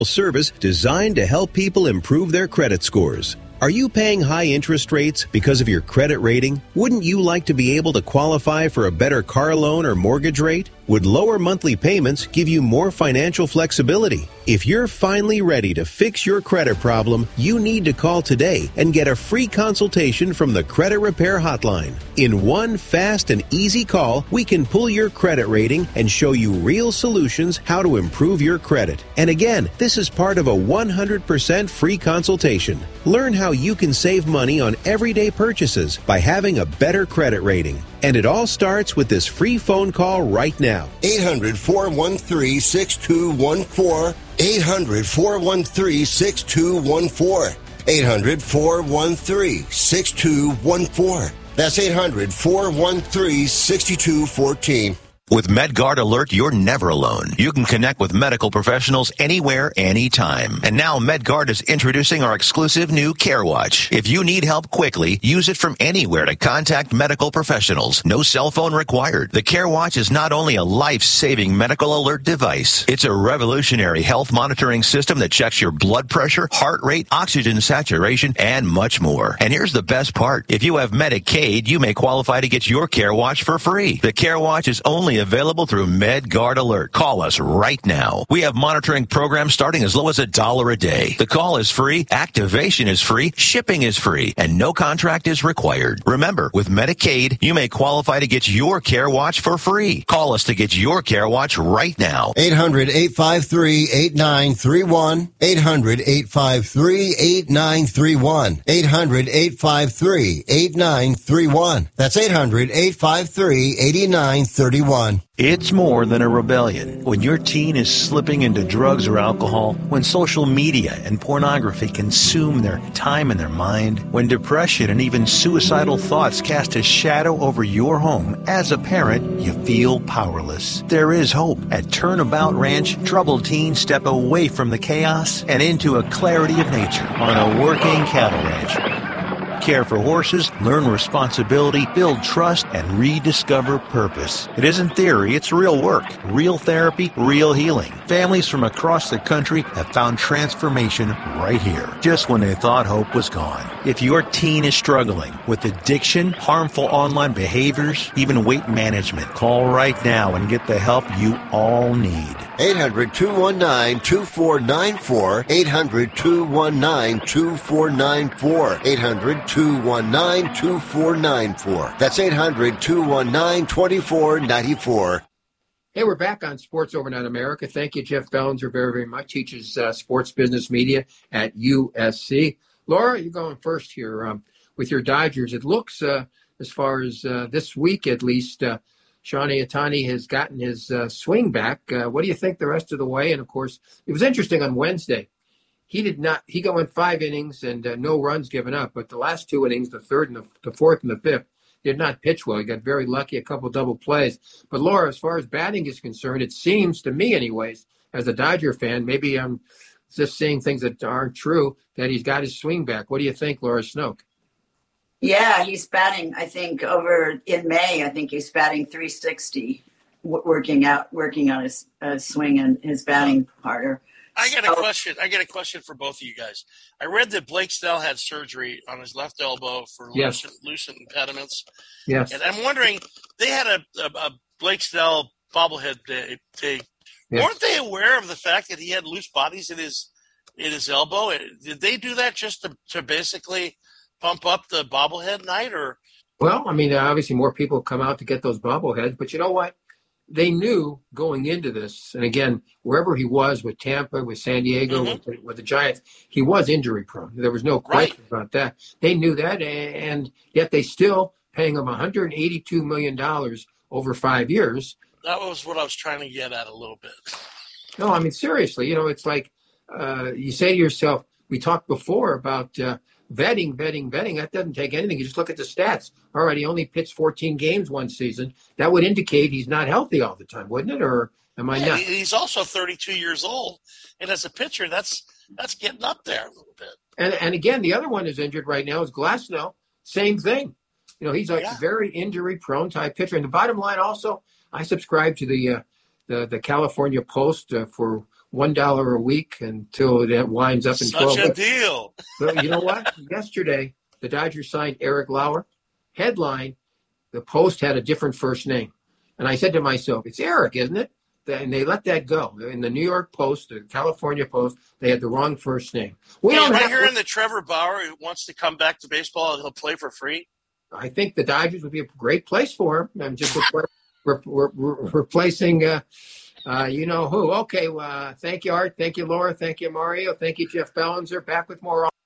service designed to help people improve their credit scores. Are you paying high interest rates because of your credit rating? Wouldn't you like to be able to qualify for a better car loan or mortgage rate? Would lower monthly payments give you more financial flexibility? If you're finally ready to fix your credit problem, you need to call today and get a free consultation from the Credit Repair Hotline. In one fast and easy call, we can pull your credit rating and show you real solutions how to improve your credit. And again, this is part of a 100% free consultation. Learn how you can save money on everyday purchases by having a better credit rating. And it all starts with this free phone call right now. 800-413-6214. 800-413-6214. 800-413-6214. That's 800-413-6214. With MedGuard Alert, you're never alone. You can connect with medical professionals anywhere, anytime. And now MedGuard is introducing our exclusive new CareWatch. If you need help quickly, use it from anywhere to contact medical professionals. No cell phone required. The CareWatch is not only a life-saving medical alert device, it's a revolutionary health monitoring system that checks your blood pressure, heart rate, oxygen saturation, and much more. And here's the best part. If you have Medicaid, you may qualify to get your CareWatch for free. The CareWatch is only available through MedGuard Alert. Call us right now. We have monitoring programs starting as low as $1 a day. The call is free, activation is free, shipping is free, and no contract is required. Remember, with Medicaid, you may qualify to get your CareWatch for free. Call us to get your CareWatch right now. 800-853-8931. 800-853-8931. 800-853-8931. That's 800-853-8931. It's more than a rebellion. When your teen is slipping into drugs or alcohol, when social media and pornography consume their time and their mind, when depression and even suicidal thoughts cast a shadow over your home, as a parent, you feel powerless. There is hope. At Turnabout Ranch, troubled teens step away from the chaos and into a clarity of nature on a working cattle ranch. Care for horses, learn responsibility, build trust, and rediscover purpose. It isn't theory, it's real work, real therapy, real healing. Families from across the country have found transformation right here, just when they thought hope was gone. If your teen is struggling with addiction, harmful online behaviors, even weight management, call right now and get the help you all need. 800-219-2494. 800-219-2494. 800-219-2494. That's 800-219-2494. Hey, we're back on Sports Overnight America. Thank you, Jeff Bellinger, very, very much. Teaches sports business media at USC. Laura, you're going first here with your Dodgers. It looks, as far as this week at least, Shohei Ohtani has gotten his swing back. What do you think the rest of the way? And, of course, it was interesting on Wednesday. He went 5 innings and no runs given up. But the last 2 innings, the third and the fourth and the fifth, did not pitch well. He got very lucky, a couple double plays. But, Laura, as far as batting is concerned, it seems to me anyways, as a Dodger fan, maybe I'm just saying things that aren't true, that he's got his swing back. What do you think, Laura Snoke? Yeah, he's batting, I think, over in May, I think he's batting .360, working on his swing and his batting harder. I got a question for both of you guys. I read that Blake Snell had surgery on his left elbow for loosened impediments. Yes. And I'm wondering, they had a Blake Snell bobblehead day. Yes. Weren't they aware of the fact that he had loose bodies in his elbow? Did they do that just to basically pump up the bobblehead night? Or? Well, I mean, obviously more people come out to get those bobbleheads, but you know what? They knew going into this, and again, wherever he was with Tampa, with San Diego, with the Giants, he was injury prone. There was no question about that. They knew that, and yet they still paying him $182 million over 5 years. That was what I was trying to get at a little bit. No, I mean, seriously, it's like you say to yourself, we talked before about vetting. That doesn't take anything. You just look at the stats. All right, he only pitched 14 games one season. That would indicate he's not healthy all the time, wouldn't it? Or am I not? He's also 32 years old. And as a pitcher, that's getting up there a little bit. And again, the other one who's injured right now is Glasnow. Same thing. He's like a very injury-prone type pitcher. And the bottom line also, I subscribe to the California Post for $1 a week until it winds up in Such 12. a deal. So you know what? Yesterday, the Dodgers signed Eric Lauer. Headline, the Post had a different first name. And I said to myself, it's Eric, isn't it? And they let that go. In the New York Post, the California Post, they had the wrong first name. Am I hearing that Trevor Bauer wants to come back to baseball and he'll play for free? I think the Dodgers would be a great place for him. I'm just replacing, you know who. Okay, thank you, Art. Thank you, Laura. Thank you, Mario. Thank you, Jeff Ballinger. Back with more.